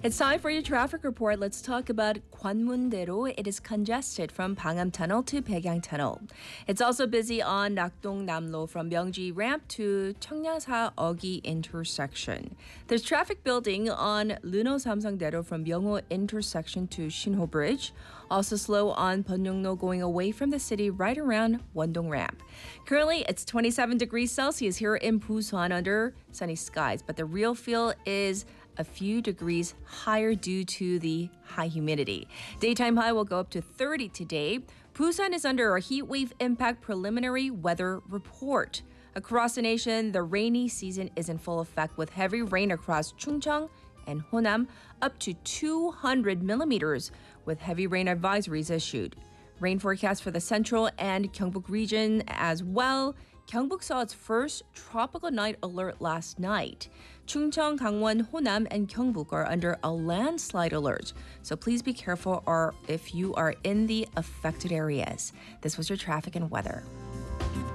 It's time for your traffic report. Let's talk about Gwanmun-daero. It is congested from Pangham Tunnel to Baekyang Tunnel. It's also busy on Nakdong-Namlo from Myeongji Ramp to Cheongnyasa-Ogi intersection. There's traffic building on Luno-Samsung-daero from Myeongho intersection to Shinho Bridge. Also slow on Pyeongno going away from the city right around Wondong Ramp. Currently, it's 27 degrees Celsius here in Busan under sunny skies, but the real feel is a few degrees higher due to the high humidity. Daytime high will go up to 30 today. Busan is under a heat wave impact preliminary weather report. Across the nation, the rainy season is in full effect with heavy rain across Chungcheong and Honam, up to 200 millimeters with heavy rain advisories issued. Rain forecast for the central and Gyeongbuk region as well. Gyeongbuk saw its first tropical night alert last night. Chungcheong, Gangwon, Honam, and Gyeongbuk are under a landslide alert, so please be careful or if you are in the affected areas. This was your traffic and weather.